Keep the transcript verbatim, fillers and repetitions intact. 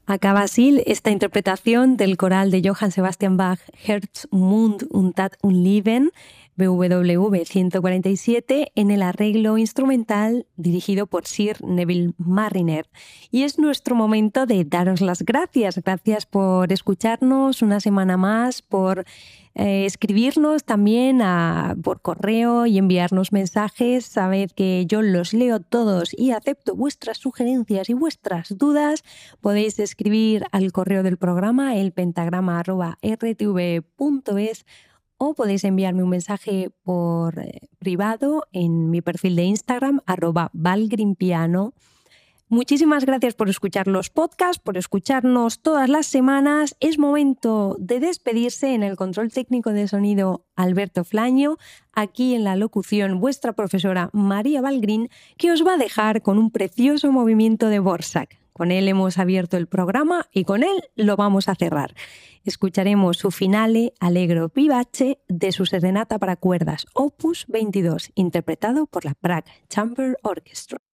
Acaba así esta interpretación del coral de Johann Sebastian Bach, Herz, Mund und Tat und Leben, B W V ciento cuarenta y siete, en el arreglo instrumental dirigido por Sir Neville Marriner. Y es nuestro momento de daros las gracias. Gracias por escucharnos una semana más, por eh, escribirnos también a, por correo y enviarnos mensajes. Sabed que yo los leo todos y acepto vuestras sugerencias y vuestras dudas. Podéis escribir al correo del programa el pentagrama arroba r t v punto es o podéis enviarme un mensaje por eh, privado en mi perfil de Instagram, arroba valgrimpiano. Muchísimas gracias por escuchar los podcasts, por escucharnos todas las semanas. Es momento de despedirse. En el control técnico de sonido, Alberto Flaño. Aquí en la locución, vuestra profesora María Valgrín, que os va a dejar con un precioso movimiento de Dvořák. Con él hemos abierto el programa y con él lo vamos a cerrar. Escucharemos su finale Allegro vivace de su serenata para cuerdas, opus veintidós, interpretado por la Prague Chamber Orchestra.